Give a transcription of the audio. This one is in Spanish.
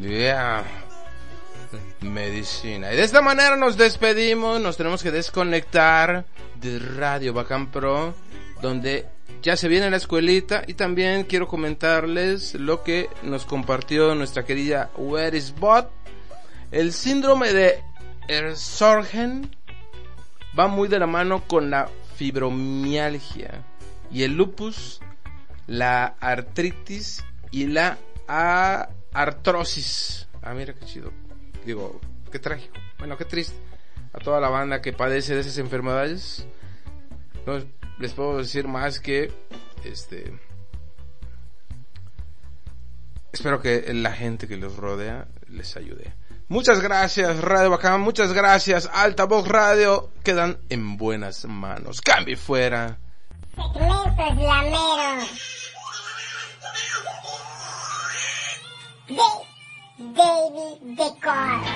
Yeah. Medicina. Y de esta manera nos despedimos, nos tenemos que desconectar de Radio Bacán Pro, donde ya se viene la escuelita. Y también quiero comentarles lo que nos compartió nuestra querida Where is Bot. El síndrome de Sjögren va muy de la mano con la fibromialgia y el lupus, la artritis y la artrosis. Mira qué chido. Digo, qué trágico. Bueno, qué triste. A toda la banda que padece de esas enfermedades. No les puedo decir más que espero que la gente que los rodea les ayude. Muchas gracias Radio Bacán, muchas gracias Altavoz Radio, quedan en buenas manos. Cambio fuera. Segmento Slamero de David Decor.